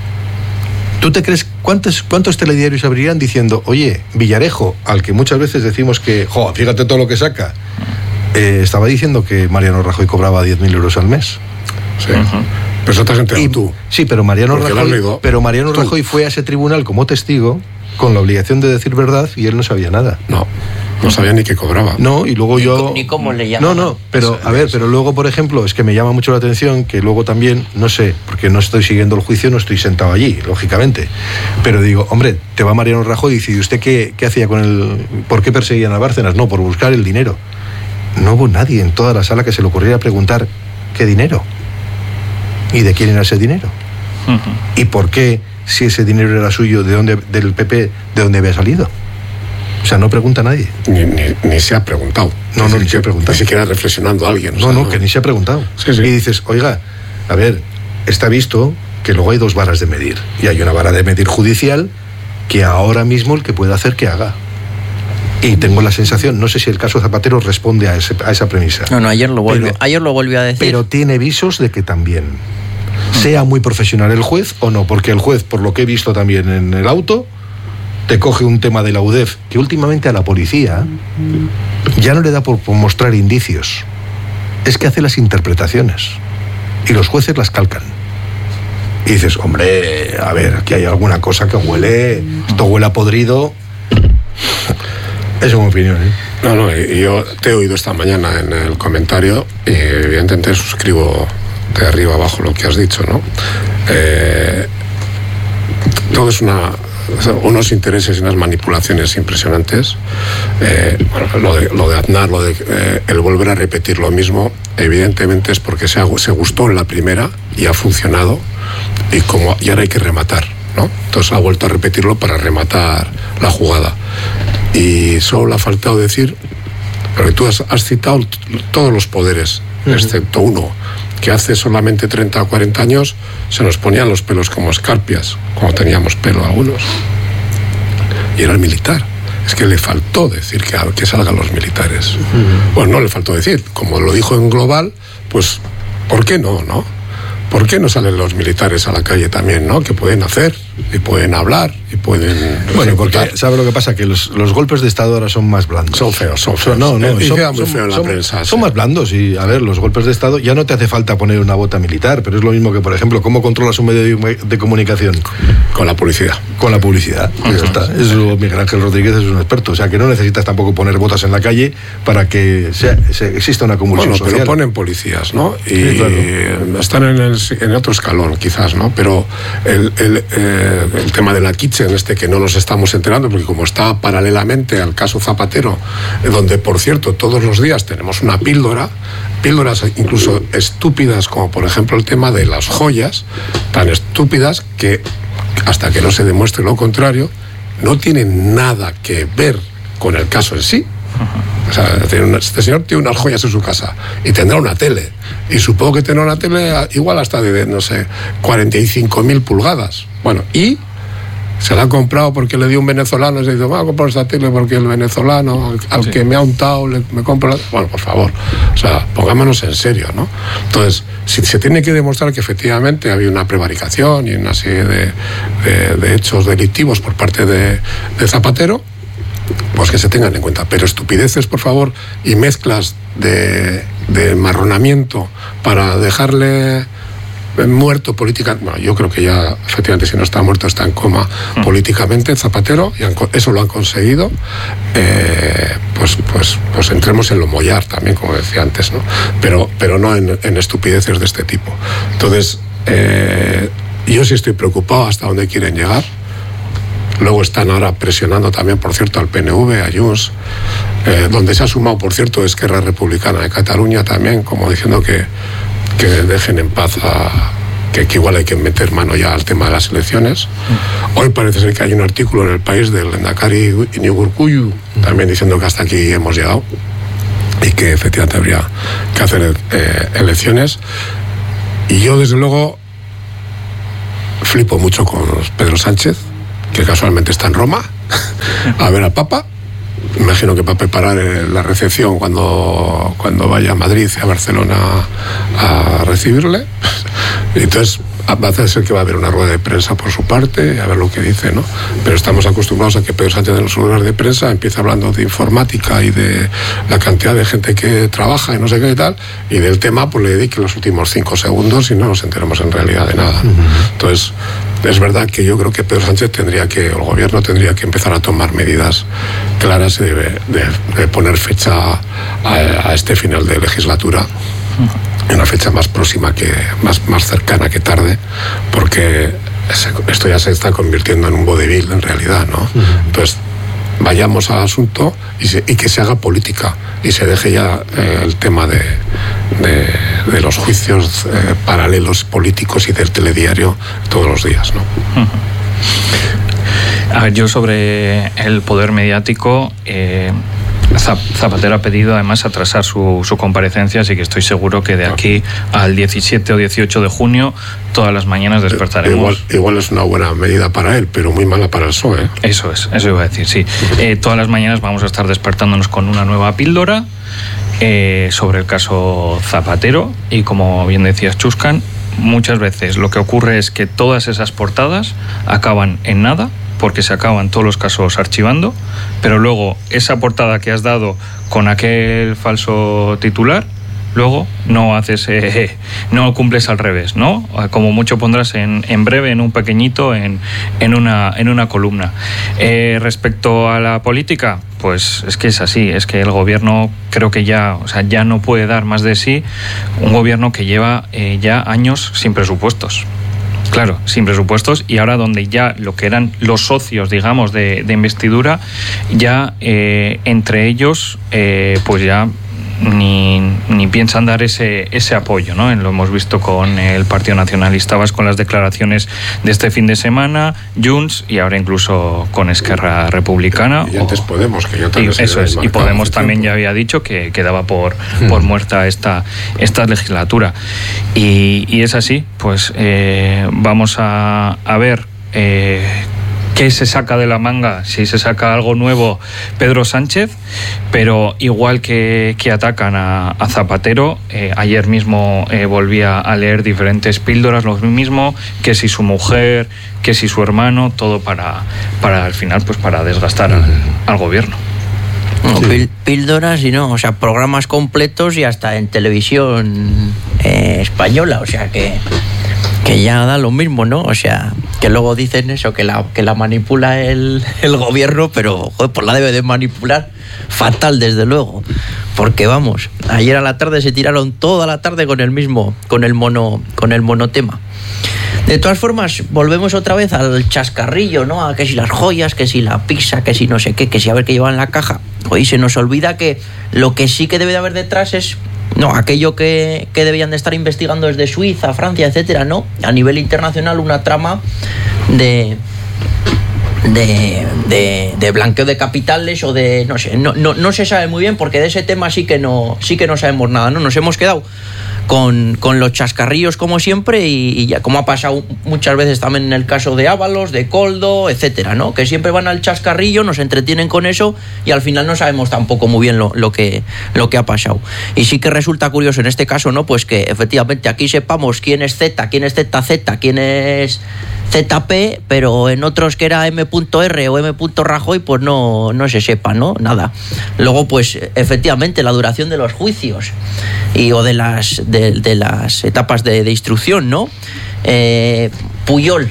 A: ¿tú te crees cuántos, cuántos telediarios abrirían diciendo, oye, Villarejo, al que muchas veces decimos que, jo, fíjate todo lo que saca, eh, estaba diciendo que Mariano Rajoy cobraba diez mil euros al mes?
B: Sí. Uh-huh. Pero eso te has enterado tú.
A: Sí, pero Mariano
B: Porque lo has
A: Rajoy,
B: leído
A: pero Mariano
B: tú.
A: Rajoy fue a ese tribunal como testigo con la obligación de decir verdad y él no sabía nada.
B: No, no sabía ni que cobraba.
A: No, y luego
C: Ni
A: yo...
C: co- ni cómo le
A: No,
C: llamaban.
A: no, pero a ver, pero luego, por ejemplo, es que me llama mucho la atención que luego también, no sé, porque no estoy siguiendo el juicio, no estoy sentado allí, lógicamente, pero digo, hombre, te va Mariano Rajoy y dice, ¿y usted qué, qué hacía con el... ¿Por qué perseguían a Bárcenas? No, por buscar el dinero. No hubo nadie en toda la sala que se le ocurriera preguntar qué dinero y de quién era ese dinero. ¿Y por qué, si ese dinero era suyo, de dónde, del P P, de dónde había salido? O sea, no pregunta nadie.
B: Ni, ni, ni se ha preguntado.
A: No, no,
B: ni
A: ni se ha preguntado.
B: Ni siquiera reflexionando a alguien. o
A: No,
B: sea,
A: no, que ni se ha preguntado.
B: Sí, sí.
A: Y dices, oiga, a ver, está visto que luego hay dos varas de medir. Y hay una vara de medir judicial que ahora mismo el que puede hacer que haga. Y tengo la sensación, no sé si el caso Zapatero responde a, ese, a esa premisa.
C: No, no, ayer lo volvió,
A: Pero-
C: ayer lo volvió a decir.
A: Pero tiene visos de que también. Sea muy profesional el juez o no, porque el juez, por lo que he visto también en el auto, te coge un tema de la U D E F, que últimamente a la policía ya no le da por, por mostrar indicios, es que hace las interpretaciones y los jueces las calcan. Y dices, hombre, a ver, aquí hay alguna cosa que huele, esto huele a podrido. Es una opinión, ¿eh?
B: No, no, y, y yo te he oído esta mañana en el comentario y evidentemente suscribo de arriba abajo lo que has dicho, ¿no? Eh, todo es una... o sea, unos intereses y unas manipulaciones impresionantes. Eh, bueno, lo, de, lo de Aznar, lo de eh, el volver a repetir lo mismo, evidentemente es porque se, ha, se gustó en la primera y ha funcionado y, como, y ahora hay que rematar, ¿no? Entonces ha vuelto a repetirlo para rematar la jugada. Y solo le ha faltado decir, porque tú has, has citado t- todos los poderes, uh-huh. excepto uno, que hace solamente treinta o cuarenta años se nos ponían los pelos como escarpias, como teníamos pelo algunos. Y era el militar. Es que le faltó decir que, que salgan los militares. Uh-huh. Bueno, no le faltó decir, como lo dijo en global, pues, ¿por qué no, no? ¿Por qué no salen los militares a la calle también, no? Que pueden hacer, y pueden hablar, y pueden...
A: Bueno,
B: ejecutar.
A: porque ¿sabe lo que pasa? Que los, los golpes de Estado ahora son más blandos.
B: Son feos, son feos.
A: No, no,
B: Eh, y
A: son,
B: queda muy
A: son-
B: feo en la
A: son-
B: prensa,
A: son
B: sí.
A: más blandos y, a ver, los golpes de Estado ya no te hace falta poner una bota militar, pero es lo mismo que, por ejemplo, ¿cómo controlas un medio de, de comunicación?
B: Con la publicidad.
A: Con la publicidad. Y ya está. Eso Miguel Ángel Rodríguez es un experto. O sea, que no necesitas tampoco poner botas en la calle para que sea, se, exista una convulsión
B: Bueno,
A: social.
B: pero ponen policías, ¿no? Y
A: Sí, claro.
B: están en, el, en otro escalón, quizás, ¿no? Pero el, el, eh, el tema de la kitchen, este que no nos estamos enterando, porque como está paralelamente al caso Zapatero, eh, donde, por cierto, todos los días tenemos una píldora, píldoras incluso estúpidas, como por ejemplo el tema de las joyas, tan estúpidas que, hasta que no se demuestre lo contrario, no tienen nada que ver con el caso en sí. O sea, tiene una- este señor tiene unas joyas en su casa y tendrá una tele. Y supongo que tendrá una tele igual hasta de, no sé, cuarenta y cinco mil pulgadas. Bueno, y se la ha comprado porque le dio un venezolano y se dice, voy a comprar esta tele porque el venezolano al, al
D: Sí.
B: que me ha untado le- me compra la... Bueno, por favor, o sea, pongámonos en serio, ¿no? Entonces, si se tiene que demostrar que efectivamente había una prevaricación y una serie de, de- de hechos delictivos por parte de, de Zapatero, pues que se tengan en cuenta. Pero estupideces, por favor, y mezclas de, de marronamiento para dejarle muerto políticamente. Bueno, yo creo que ya, efectivamente, si no está muerto, está en coma mm. políticamente, Zapatero, y han, eso lo han conseguido. Eh, pues, pues, pues entremos en lo mollar también, como decía antes, ¿no? Pero, pero no en, en estupideces de este tipo. Entonces, eh, yo sí estoy preocupado hasta dónde quieren llegar. Luego están ahora presionando también, por cierto, al P N V, a Junts, eh, donde se ha sumado, por cierto, Esquerra Republicana de Cataluña también, como diciendo que, que dejen en paz a... Que, que igual hay que meter mano ya al tema de las elecciones. Hoy parece ser que hay un artículo en El País del Lehendakari Iñigo Urkullu, también diciendo que hasta aquí hemos llegado y que efectivamente habría que hacer eh, elecciones. Y yo, desde luego, flipo mucho con Pedro Sánchez, que casualmente está en Roma, a ver al Papa. Imagino que para preparar la recepción cuando, cuando vaya a Madrid y a Barcelona a recibirle. Entonces, va a ser que va a haber una rueda de prensa por su parte, a ver lo que dice, ¿no? Pero estamos acostumbrados a que Pedro Sánchez en las ruedas de prensa empieza hablando de informática y de la cantidad de gente que trabaja y no sé qué y tal, y del tema pues le dedique los últimos cinco segundos y no nos enteramos en realidad de nada, ¿no? Uh-huh. Entonces, es verdad que yo creo que Pedro Sánchez tendría que, o el gobierno tendría que empezar a tomar medidas claras de, de, de poner fecha a, a este final de legislatura, uh-huh. una fecha más próxima que, más, más cercana que tarde, porque esto ya se está convirtiendo en un vodevil en realidad, ¿no? Uh-huh. Entonces, vayamos al asunto y, se, y que se haga política y se deje ya eh, el tema de, de, de los juicios eh, paralelos políticos y del telediario todos los días, ¿no?
D: A ver, yo sobre el poder mediático, eh, Zapatero ha pedido además atrasar su, su comparecencia, así que estoy seguro que de aquí al diecisiete o dieciocho de junio todas las mañanas despertaremos.
B: Igual, igual es una buena medida para él, pero muy mala para el P S O E.
D: Eso es, eso iba a decir, sí. Eh, todas las mañanas vamos a estar despertándonos con una nueva píldora eh, sobre el caso Zapatero, y como bien decías, Chuscan, muchas veces lo que ocurre es que todas esas portadas acaban en nada, porque se acaban todos los casos archivando, pero luego esa portada que has dado con aquel falso titular, luego no haces, eh, no cumples al revés, ¿no? Como mucho pondrás en, en breve, en un pequeñito, en, en, una, en una columna. Eh, respecto a la política, pues es que es así, es que el gobierno creo que ya, o sea, ya no puede dar más de sí, un gobierno que lleva eh, ya años sin presupuestos. Claro, sin presupuestos, y ahora donde ya lo que eran los socios, digamos, de, de investidura, ya eh, entre ellos, eh, pues ya ni, ni piensan dar ese, ese apoyo, ¿no? Lo hemos visto con el Partido Nacionalista Vasco, con las declaraciones de este fin de semana, Junts, y ahora incluso con Esquerra Republicana.
B: Y antes Podemos, que yo también
D: y, eso es, y Podemos también ya había dicho que quedaba por, por muerta esta, esta legislatura. Y, y es así, pues eh, vamos a, a ver eh, qué se saca de la manga, si se saca algo nuevo Pedro Sánchez, pero igual que, que atacan a, a Zapatero, eh, ayer mismo eh, volvía a leer diferentes píldoras, lo mismo, que si su mujer, que si su hermano, todo para, para al final, pues para desgastar al, al gobierno.
C: No, sí. Píldoras y no, o sea, programas completos y hasta en televisión eh, española, o sea que... que ya da lo mismo, ¿no? O sea, que luego dicen eso, que la, que la manipula el, el gobierno, pero, joder, pues la debe de manipular fatal, desde luego. Porque, vamos, ayer a la tarde se tiraron toda la tarde con el mismo, con el mono, con el monotema. De todas formas, volvemos otra vez al chascarrillo, ¿no? A que si las joyas, que si la pizza, que si no sé qué, que si a ver qué lleva en la caja. Oye, se nos olvida que lo que sí que debe de haber detrás es... No, aquello que, que debían de estar investigando desde Suiza, Francia, etcétera, ¿no? A nivel internacional, una trama de, de, de, de blanqueo de capitales o de, no sé, no, no, no se sabe muy bien, porque de ese tema sí que no, sí que no sabemos nada, ¿no? Nos hemos quedado con, con los chascarrillos como siempre y, y ya como ha pasado muchas veces también en el caso de Ábalos, de Coldo, etcétera, ¿no? Que siempre van al chascarrillo, nos entretienen con eso y al final no sabemos tampoco muy bien lo, lo, que, lo que ha pasado. Y sí que resulta curioso en este caso, ¿no? Pues que efectivamente aquí sepamos quién es Z, quién es Z Z, quién es Z P, pero en otros que era M R o M Rajoy, pues no, no se sepa, ¿no? Nada. Luego, pues efectivamente, la duración de los juicios y o de las de, de las etapas de, de instrucción, ¿no? Eh, Puyol,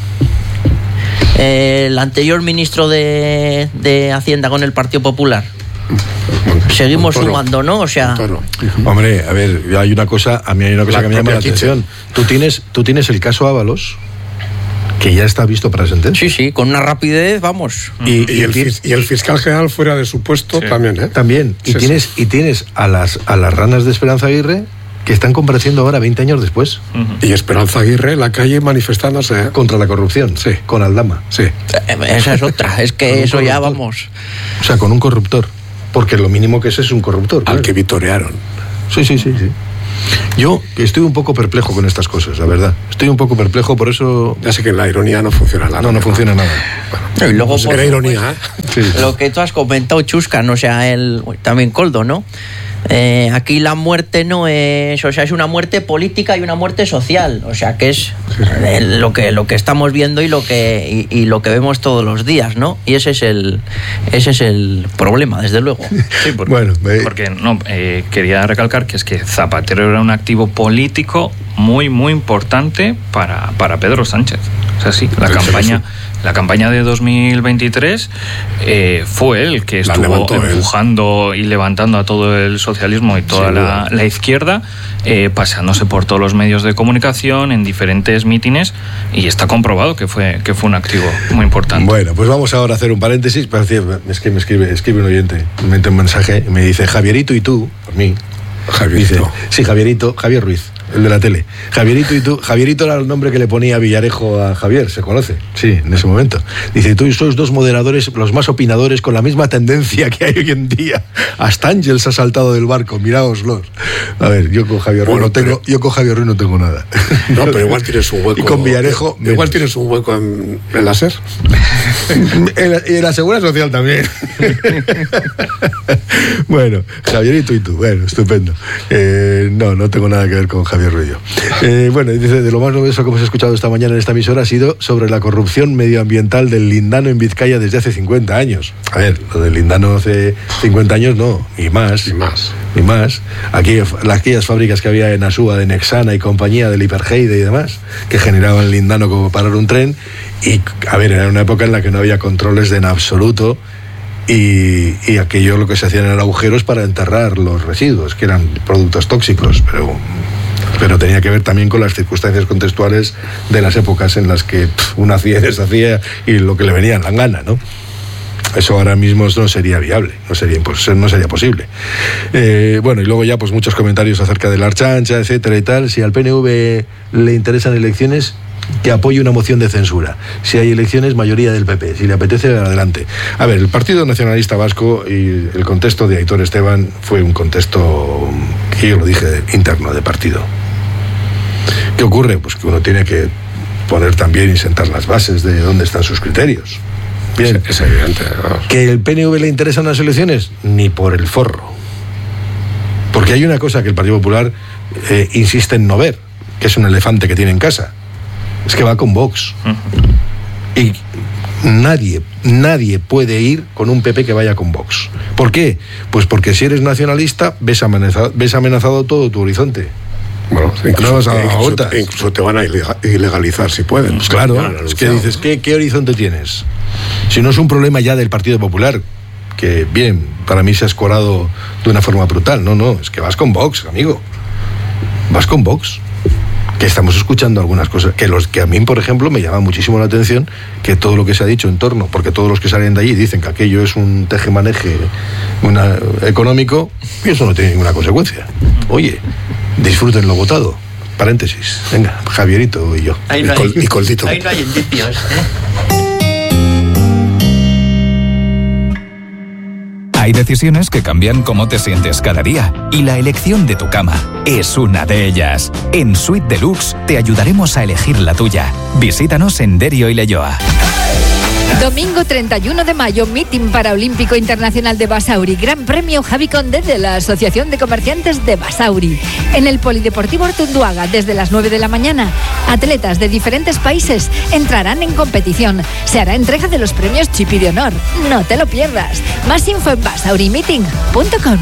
C: eh, el anterior ministro de, de Hacienda con el Partido Popular. Seguimos Montoro, sumando, ¿no? O sea,
A: Montoro. Hombre, a ver, hay una cosa, a mí hay una cosa la que me llama la atención. Tú tienes, tú tienes el caso Ábalos, que ya está visto para sentencia.
C: Sí, sí, con una rapidez, vamos.
B: Y, y, el, y el fiscal general fuera de su puesto, sí. también, ¿eh?
A: También. Y sí, tienes, sí. y tienes a las a las ranas de Esperanza Aguirre que están compareciendo ahora veinte años después.
B: Uh-huh. Y Esperanza Aguirre en la calle manifestándose, ¿eh?
A: Contra la corrupción, sí, con Aldama. Sí.
C: Esa es otra, es que eso ya vamos.
A: O sea, con un corruptor. Porque lo mínimo que es es un corruptor.
B: Al claro. que vitorearon.
A: Sí, sí, sí, sí. Yo estoy un poco perplejo con estas cosas, la verdad. Estoy un poco perplejo, por eso...
B: Ya sé que la ironía no funciona nada.
A: No, no funciona nada.
C: Bueno, y luego,
B: pues
C: por
B: era ironía,
C: pues,
B: ¿eh?
C: Sí. Lo que tú has comentado, Chuscan, o sea, el, también Coldo, ¿no? Eh, aquí la muerte no es, o sea, es una muerte política y una muerte social, o sea, que es eh, lo que lo que estamos viendo y lo que y, y lo que vemos todos los días, ¿no? Y ese es el ese es el problema, desde luego.
D: Sí, porque, bueno, eh. porque no eh, quería recalcar que es que Zapatero era un activo político muy muy importante para, para Pedro Sánchez. O sea, sí, la campaña La campaña de dos mil veintitrés eh, fue él que estuvo empujando él. y levantando a todo el socialismo y toda la, la izquierda, eh, pasándose por todos los medios de comunicación, en diferentes mítines, y está comprobado que fue, que fue un activo muy importante.
A: Bueno, pues vamos ahora a hacer un paréntesis. Es que me escribe, escribe un oyente, me mete un mensaje y me dice: Javierito y tú, por mí. Javierito. Dice, sí, Javierito, Javier Ruiz, el de la tele. Javierito y tú, Javierito era el nombre que le ponía Villarejo a Javier, ¿se conoce? Sí, en ese momento. Dice: tú y sois dos moderadores, los más opinadores, con la misma tendencia que hay hoy en día. Hasta Ángels ha saltado del barco, miraoslos. A ver, yo con Javier Ruiz bueno, no tengo, pero... yo con Javier Ruiz no tengo nada.
B: No, pero igual tienes un hueco.
A: Y con Villarejo.
B: Igual menos. Tienes un hueco en, en la SER.
A: en, la, en la Seguridad Social también. Bueno, Javierito y tú, bueno, estupendo. Eh, no, no tengo nada que ver con Javier Ruiz. Eh, bueno, dice: de lo más novedoso que hemos escuchado esta mañana en esta emisora ha sido sobre la corrupción medioambiental del lindano en Vizcaya desde hace cincuenta años. A ver, lo del lindano hace cincuenta años no, y más.
B: Y más.
A: Y más. Aquí, aquellas fábricas que había en Asúa, de Nexana y compañía, del Hipergeide y demás, que generaban lindano como parar un tren. Y, a ver, era una época en la que no había controles de en absoluto. Y, y aquello lo que se hacían eran agujeros para enterrar los residuos, que eran productos tóxicos, pero, pero tenía que ver también con las circunstancias contextuales de las épocas en las que pff, uno hacía y deshacía y lo que le venía en la gana, ¿no? Eso ahora mismo no sería viable, no sería, no sería posible. Eh, bueno, y luego ya pues muchos comentarios acerca de la Archancha, etcétera y tal. Si al P N V le interesan elecciones, que apoye una moción de censura. Si hay elecciones, mayoría del P P. Si le apetece, adelante. A ver, el Partido Nacionalista Vasco y el contexto de Aitor Esteban fue un contexto, que yo lo dije, interno de partido. ¿Qué ocurre? Pues que uno tiene que poner también y sentar las bases de dónde están sus criterios. Bien.
B: Es, es evidente. Vamos.
A: ¿Que el P N V le interesan las elecciones? Ni por el forro. Porque hay una cosa que el Partido Popular eh, insiste en no ver, que es un elefante que tiene en casa. Es que va con Vox. Uh-huh. Y nadie, nadie puede ir con un P P que vaya con Vox. ¿Por qué? Pues porque si eres nacionalista, ves amenazado, ves amenazado todo tu horizonte.
B: Bueno, incluso, no vas a incluso, incluso te van a ilegalizar si pueden.
A: Pues claro, es que dices, ¿qué, ¿qué horizonte tienes? Si no es un problema ya del Partido Popular, que bien, para mí se ha escorado de una forma brutal. No, no, es que vas con Vox, amigo. Vas con Vox. Que estamos escuchando algunas cosas, que los que a mí, por ejemplo, me llama muchísimo la atención, que todo lo que se ha dicho en torno, porque todos los que salen de allí dicen que aquello es un tejemaneje una, económico, y eso no tiene ninguna consecuencia. Oye, disfruten lo votado. Paréntesis. Venga, Javierito y yo.
C: Ahí no
A: y, Col,
C: hay,
A: y Coldito.
C: Ahí no hay indicios, ¿eh?
E: Hay decisiones que cambian cómo te sientes cada día, y la elección de tu cama es una de ellas. En Suite Deluxe te ayudaremos a elegir la tuya. Visítanos en Derio y Leioa.
F: Domingo treinta y uno de mayo, Meeting Paraolímpico Internacional de Basauri, Gran Premio Javi Condé de la Asociación de Comerciantes de Basauri. En el Polideportivo Artunduaga, desde las nueve de la mañana, atletas de diferentes países entrarán en competición. Se hará entrega de los premios Chipi de Honor. No te lo pierdas. Más info en basauri meeting punto com.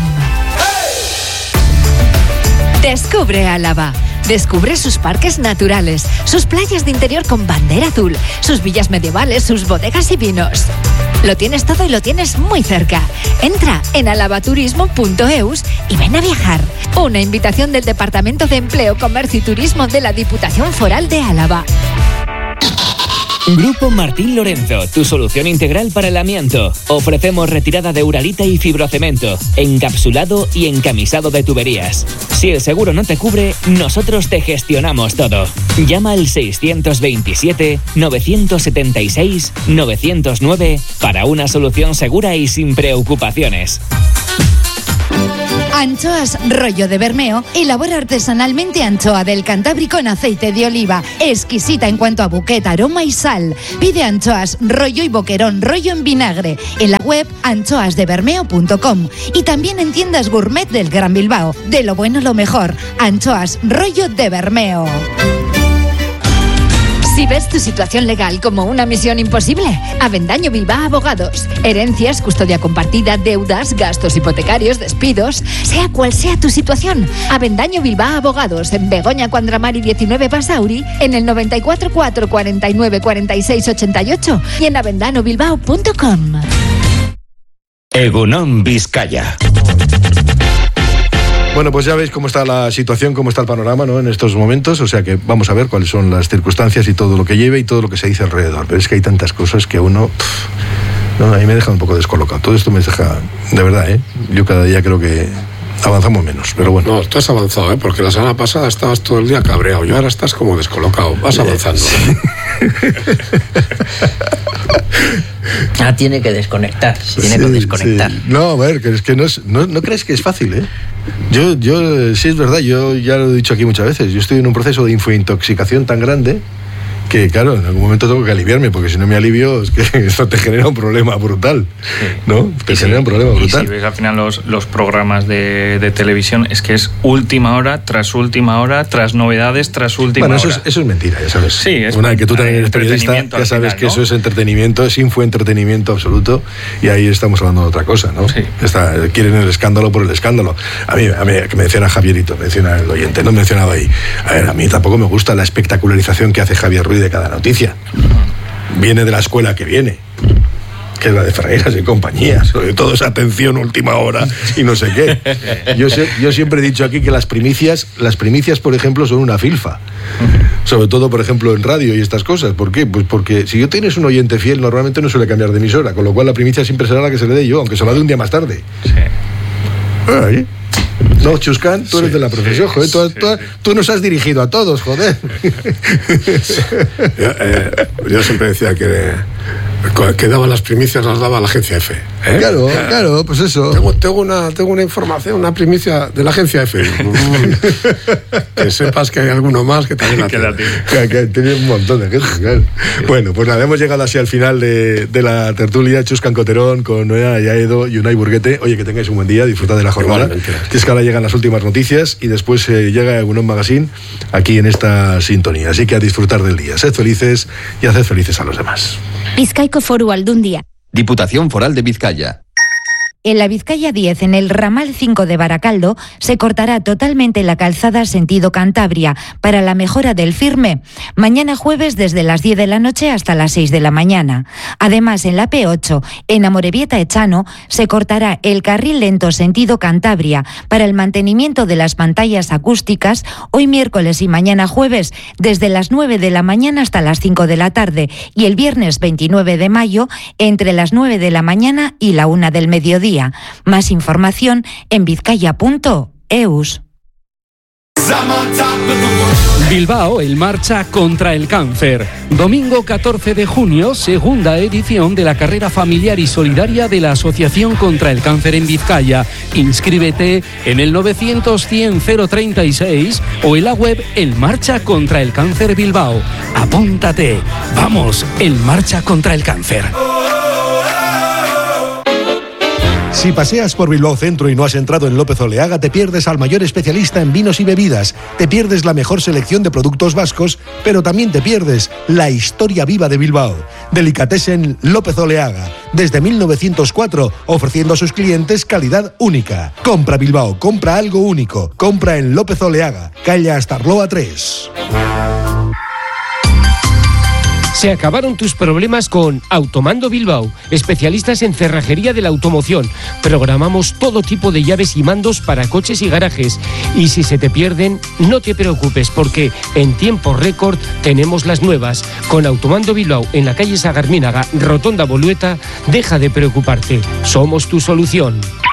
F: Descubre Álava. Descubre sus parques naturales, sus playas de interior con bandera azul, sus villas medievales, sus bodegas y vinos. Lo tienes todo y lo tienes muy cerca. Entra en alabaturismo punto eus y ven a viajar. Una invitación del Departamento de Empleo, Comercio y Turismo de la Diputación Foral de Álava.
L: Grupo Martín Lorenzo, tu solución integral para el amianto. Ofrecemos retirada de uralita y fibrocemento, encapsulado y encamisado de tuberías. Si el seguro no te cubre, nosotros te gestionamos todo. Llama al seiscientos veintisiete, novecientos setenta y seis, novecientos nueve para una solución segura y sin preocupaciones.
M: Anchoas Rollo de Bermeo elabora artesanalmente anchoa del Cantábrico en aceite de oliva, exquisita en cuanto a buquet, aroma y sal. Pide anchoas Rollo y boquerón Rollo en vinagre en la web anchoas de bermeo punto com y también en tiendas gourmet del Gran Bilbao. De lo bueno lo mejor, Anchoas Rollo de Bermeo.
F: Si ves tu situación legal como una misión imposible, Avendaño Bilbao Abogados. Herencias, custodia compartida, deudas, gastos hipotecarios, despidos, sea cual sea tu situación. Avendaño Bilbao Abogados en Begoña Cuandramari diecinueve Basauri, en el noventa y cuatro cuatro cuarenta y nueve cuarenta y seis ochenta y ocho y en avendano bilbao punto com.
N: Egunon Vizcaya.
A: Bueno, pues ya veis cómo está la situación, cómo está el panorama, ¿no?, en estos momentos, o sea que vamos a ver cuáles son las circunstancias y todo lo que lleve y todo lo que se dice alrededor. Pero es que hay tantas cosas que uno... Pff, no, a mí me deja un poco descolocado. Todo esto me deja... De verdad, ¿eh? Yo cada día creo que avanzamos menos, pero bueno.
B: No, tú has avanzado, ¿eh? Porque la semana pasada estabas todo el día cabreado y ahora estás como descolocado. Vas avanzando.
A: Sí.
C: Ah, tiene que desconectar, se tiene
A: sí,
C: que desconectar.
A: Sí. No, a ver, que es que no, es, no, no crees que es fácil, ¿eh? Yo, yo, sí es verdad, yo ya lo he dicho aquí muchas veces, yo estoy en un proceso de infointoxicación tan grande que, claro, en algún momento tengo que aliviarme, porque si no me alivio es que esto te genera un problema brutal, ¿no? Te
D: sí,
A: genera un problema brutal.
D: Y si ves al final los, los programas de, de televisión, es que es última hora, tras última hora, tras novedades, tras última
A: bueno,
D: hora.
A: Bueno, eso, eso es mentira, ya sabes.
D: Sí, es
A: una vez que tú también eres periodista, ya sabes
D: final,
A: que
D: ¿no?
A: eso es entretenimiento, es infoentretenimiento absoluto, y ahí estamos hablando de otra cosa, ¿no?
D: Sí.
A: Está, quieren el escándalo por el escándalo. A mí, a mí que menciona Javierito, menciona el oyente, no mencionaba ahí. A ver, a mí tampoco me gusta la espectacularización que hace Javier Ruiz de cada noticia. Viene de la escuela que viene, que es la de Ferreras y compañía, sobre todo esa atención última hora y no sé qué. Yo, sé, yo siempre he dicho aquí que las primicias, las primicias, por ejemplo, son una filfa. Sobre todo, por ejemplo, en radio y estas cosas. ¿Por qué? Pues porque si yo tienes un oyente fiel, normalmente no suele cambiar de emisora, con lo cual la primicia siempre será la que se le dé yo, aunque se la dé un día más tarde.
D: Sí.
A: Ay, no, Chuscan, tú eres sí, de la profesión, sí, joder, tú, sí, tú, sí. tú nos has dirigido a todos, joder.
B: yo, eh, yo siempre decía que, que daba las primicias, las daba la agencia F. ¿eh?
A: Claro, eh, claro, pues eso.
B: Tengo, tengo, una, tengo una información, una primicia de la agencia F. Que sepas que hay alguno más que también la tiene.
A: Que, que tiene un montón de gente, claro. Bueno, pues nada, hemos llegado así al final de, de la tertulia. Chuscan Coterón con Noea Yaedo y Unai Burguete. Oye, que tengáis un buen día, disfrutad de la jornada. Que es que ahora llegan las últimas noticias y después eh, llega Egunon Magazine aquí en esta sintonía. Así que a disfrutar del día. Sed felices y haced felices a los demás.
I: Bizkaiko Foru Aldundia.
O: Diputación Foral de Vizcaya.
I: En la Vizcaya diez, en el ramal cinco de Baracaldo, se cortará totalmente la calzada sentido Cantabria para la mejora del firme. Mañana jueves desde las diez de la noche hasta las seis de la mañana. Además, en la P ocho, en Amorebieta Echano, se cortará el carril lento sentido Cantabria para el mantenimiento de las pantallas acústicas hoy miércoles y mañana jueves desde las nueve de la mañana hasta las cinco de la tarde y el viernes veintinueve de mayo entre las nueve de la mañana y la una del mediodía. Más información en vizcaya punto eus.
H: Bilbao, el marcha contra el cáncer. Domingo catorce de junio, segunda edición de la carrera familiar y solidaria de la Asociación contra el Cáncer en Vizcaya. Inscríbete en el novecientos cien cero treinta y seis o en la web El Marcha contra el Cáncer Bilbao. Apúntate. Vamos, El Marcha contra el Cáncer.
P: Si paseas por Bilbao Centro y no has entrado en López Oleaga, te pierdes al mayor especialista en vinos y bebidas, te pierdes la mejor selección de productos vascos, pero también te pierdes la historia viva de Bilbao. Delicatessen López Oleaga, desde mil novecientos cuatro, ofreciendo a sus clientes calidad única. Compra Bilbao, compra algo único, compra en López Oleaga, calle Astarloa tres.
K: Se acabaron tus problemas con Automando Bilbao, especialistas en cerrajería de la automoción. Programamos todo tipo de llaves y mandos para coches y garajes. Y si se te pierden, no te preocupes, porque en tiempo récord tenemos las nuevas. Con Automando Bilbao en la calle Sagarmínaga, Rotonda Bolueta, deja de preocuparte. Somos tu solución.